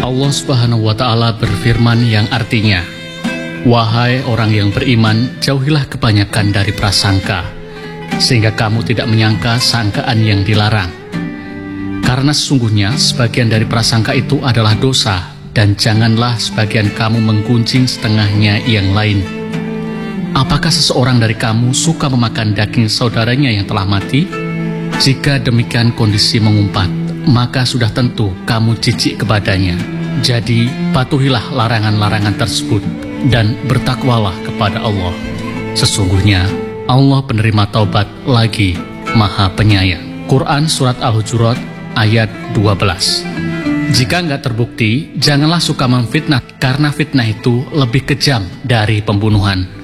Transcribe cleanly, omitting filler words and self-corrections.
Allah Subhanahu wa Ta'ala berfirman yang artinya, "Wahai orang yang beriman, jauhilah kebanyakan dari prasangka, sehingga kamu tidak menyangka sangkaan yang dilarang. Karena sesungguhnya sebagian dari prasangka itu adalah dosa, dan janganlah sebagian kamu menggunjing setengahnya yang lain. Apakah seseorang dari kamu suka memakan daging saudaranya yang telah mati? Jika demikian kondisi mengumpat, maka sudah tentu kamu jijik kepadanya. Jadi patuhilah larangan-larangan tersebut dan bertakwalah kepada Allah. Sesungguhnya Allah penerima taubat lagi Maha Penyayang." Quran Surat Al-Hujurat ayat 12. Jika enggak terbukti, janganlah suka memfitnah, karena fitnah itu lebih kejam dari pembunuhan.